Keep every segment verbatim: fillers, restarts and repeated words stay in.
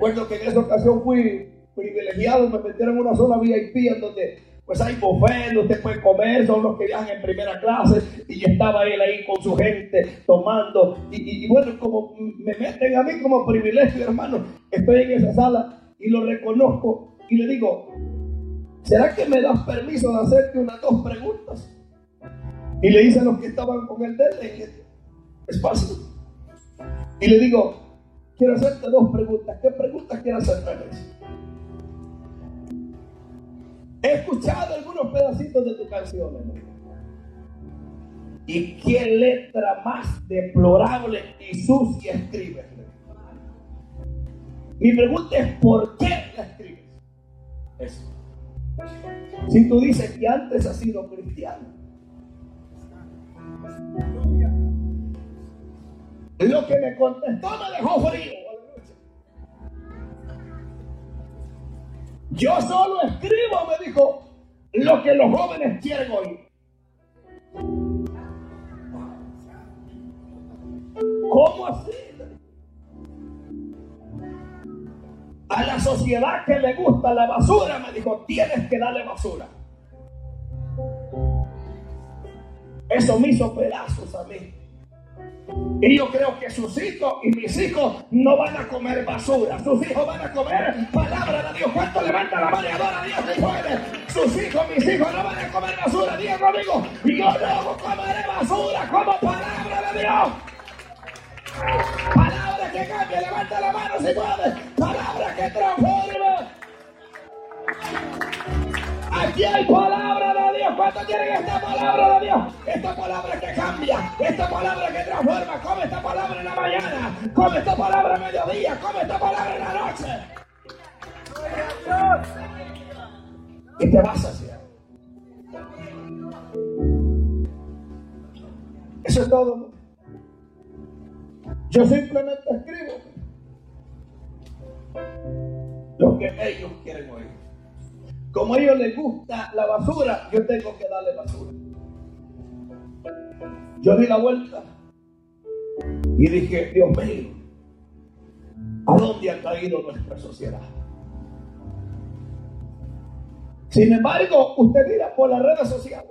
Recuerdo que en esa ocasión fui privilegiado, me metieron en una zona V I P en donde pues hay buffet, usted puede comer, son los que viajan en primera clase, y estaba él ahí con su gente tomando, y, y, y bueno, como me meten a mí como privilegio, hermano, estoy en esa sala y lo reconozco y le digo, ¿será que me das permiso de hacerte unas dos preguntas? Y le hice a los que estaban con el tele, es fácil, y le digo, quiero hacerte dos preguntas. ¿Qué preguntas quieres hacerme? He escuchado algunos pedacitos de tu canción, hermano. ¿Y qué letra más deplorable y sucia escribes? Mi pregunta es, ¿por qué la escribes? Eso. Si tú dices que antes has sido cristiano, lo que me contestó me dejó frío. Yo solo escribo, me dijo, lo que los jóvenes quieren oír. ¿Cómo así? A la sociedad que le gusta la basura, me dijo, tienes que darle basura. Eso me hizo pedazos a mí. Y yo creo que sus hijos y mis hijos no van a comer basura. Sus hijos van a comer palabra de Dios. ¿Cuánto levanta la mano y adora a Dios? Sus hijos, mis hijos no van a comer basura. Dios conmigo, yo no comeré basura, como palabra de Dios. Palabra que cambia, levanta la mano si puede. Palabra que transforma. Aquí hay palabra de Dios. ¿Cuántos quieren esta palabra de Dios? Esta palabra que cambia, esta palabra que transforma. Come esta palabra en la mañana, come esta palabra a mediodía, come esta palabra en la noche. Y te vas a hacer. Eso es todo. Yo simplemente escribo lo que ellos quieren oír. Como a ellos les gusta la basura, yo tengo que darle basura. Yo di la vuelta y dije, Dios mío, ¿a dónde ha caído nuestra sociedad? Sin embargo, usted mira por las redes sociales,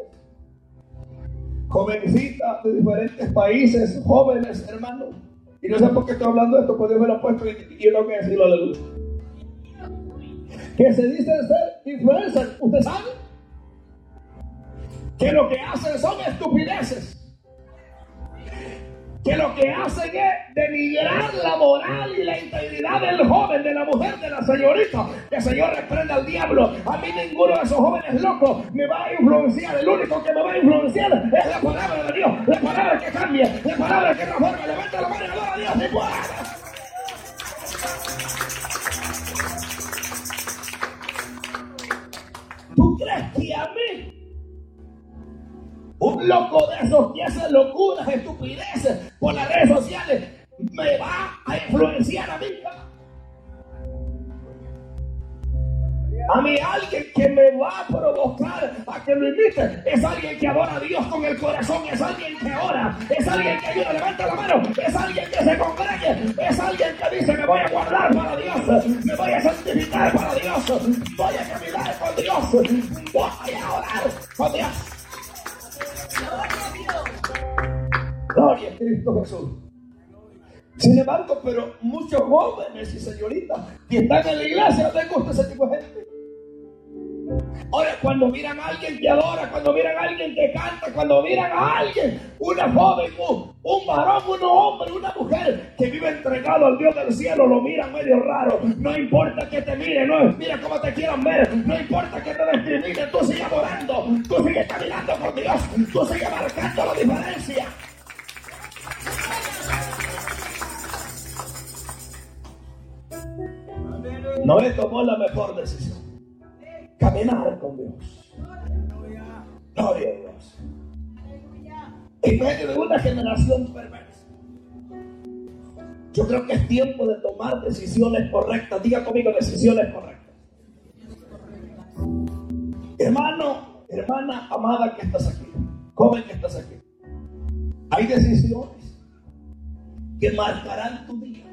jovencitas de diferentes países, jóvenes hermanos, y no sé por qué estoy hablando de esto, porque Dios me lo ha puesto y yo tengo que decirlo a la luz, que se dicen ser influencers. ¿Usted sabe? Que lo que hacen son estupideces. Que lo que hacen es denigrar la moral y la integridad del joven, de la mujer, de la señorita. Que el Señor reprenda al diablo. A mí ninguno de esos jóvenes locos me va a influenciar. El único que me va a influenciar es la palabra de Dios. La palabra que cambia, la palabra que transforma. Levanta la mano y adora a Dios si puede. ¿Tú crees que a mí, un loco de esos que hace locuras, estupideces por las redes sociales, me va a influenciar a mí? A mí alguien que me va a provocar a que lo imite es alguien que adora a Dios con el corazón, es alguien que ora, es alguien que ayuda, levanta la mano, es alguien que se congregue, es alguien que dice me voy a guardar para Dios, me voy a santificar para Dios, voy a caminar con Dios, voy a orar con Dios. Gloria a Cristo Jesús. Sin embargo, pero muchos jóvenes y señoritas que están en la iglesia no les gusta ese tipo de gente. Ahora, cuando miran a alguien que adora, cuando miran a alguien que canta, cuando miran a alguien, una joven, un, un varón, un hombre, una mujer que vive entregado al Dios del cielo, lo miran medio raro. No importa que te miren, no, mira cómo te quieran ver, no importa que te discriminen, tú sigues adorando, tú sigues caminando con Dios, tú sigues marcando la diferencia. Noé tomó la mejor decisión: caminar con Dios. Gloria a Dios. En medio de una generación perversa, yo creo que es tiempo de tomar decisiones correctas. Diga conmigo, decisiones correctas. Hermano, hermana amada que estás aquí, joven que estás aquí, hay decisiones que marcarán tu día.